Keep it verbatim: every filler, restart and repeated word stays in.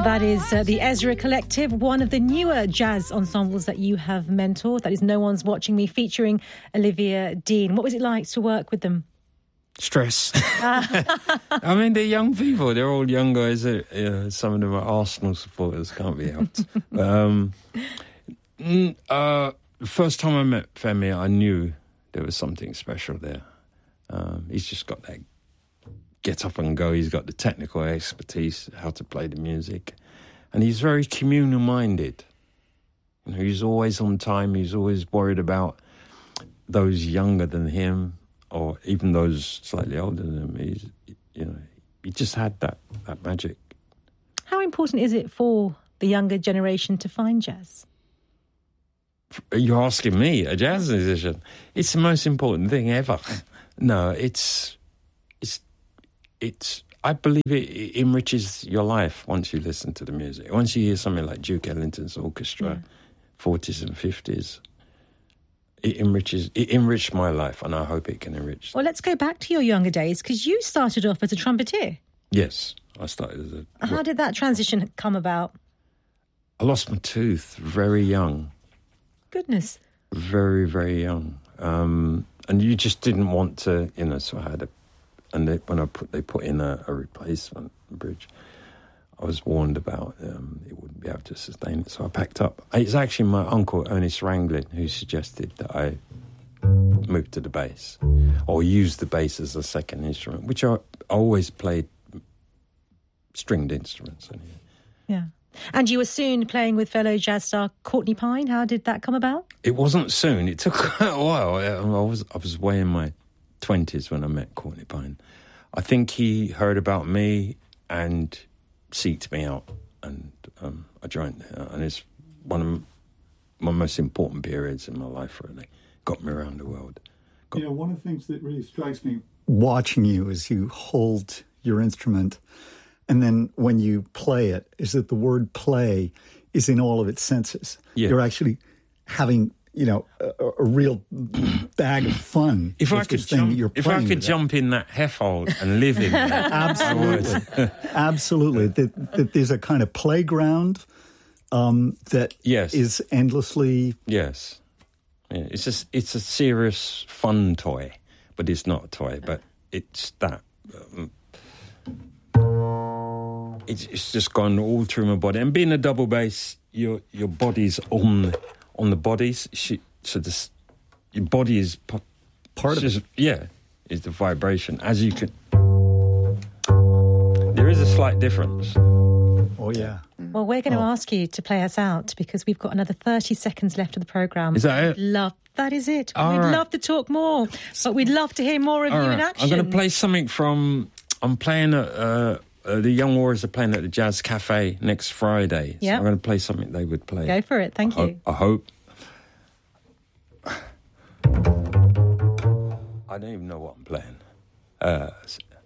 That is uh, the Ezra Collective, one of the newer jazz ensembles that you have mentored. That is No One's Watching Me, featuring Olivia Dean. What was it like to work with them? Stress. I mean, they're young people. They're all young guys. You know, some of them are Arsenal supporters. Can't be helped. um, uh, the first time I met Femi, I knew there was something special there. Um, he's just got that get up and go. He's got the technical expertise, how to play the music. And he's very communal-minded. You know, he's always on time. He's always worried about those younger than him, or even those slightly older than him. He's, you know, he just had that, that magic. How important is it for the younger generation to find jazz? You're asking me, a jazz musician? It's the most important thing ever. No, it's... it's It's. I believe it, it enriches your life once you listen to the music. Once you hear something like Duke Ellington's orchestra, yeah. forties and fifties, it enriches. It enriched my life, and I hope it can enrich. Well, let's go back to your younger days, because you started off as a trumpeter. Yes, I started as a... How did that transition come about? I lost my tooth very young. Goodness. Very, very young. Um, and you just didn't want to, you know, so I had a... And they, when I put, they put in a, a replacement bridge, I was warned about um, it wouldn't be able to sustain it. So I packed up. It's actually my uncle, Ernest Ranglin, who suggested that I move to the bass, or use the bass as a second instrument, which I, I always played stringed instruments. Anyway. Yeah. And you were soon playing with fellow jazz star Courtney Pine. How did that come about? It wasn't soon. It took quite a while. I was I was way in my twenties when I met Courtney Pine. I think he heard about me and seeked me out, and um, I joined. Uh, and it's one of my most important periods in my life, really. Got me around the world. Got you know, one of the things that really strikes me watching you as you hold your instrument, and then when you play it, is that the word play is in all of its senses. Yeah. You're actually having... you know, a, a real bag of fun. If I could jump, if I could jump in that heifer and live in that, absolutely, absolutely. That, that there's a kind of playground um, that yes. is endlessly. Yes, yeah, it's a it's a serious fun toy, but it's not a toy. But it's that. Um, it's, it's just gone all through my body, and being a double bass, your your body's on. On the bodies, she, so this, your body is p- part of it. Yeah, is the vibration. As you can, there is a slight difference. Oh yeah. Well, we're going to oh. ask you to play us out because we've got another thirty seconds left of the programme. Is that it? Love that is it. All we'd right. love to talk more, but we'd love to hear more of All you right. in action. I'm going to play something from. I'm playing at. Uh, Uh, the Young Warriors are playing at the Jazz Cafe next Friday. So yep. I'm going to play something they would play. Go for it. Thank I you. Ho- I hope. I don't even know what I'm playing. Uh,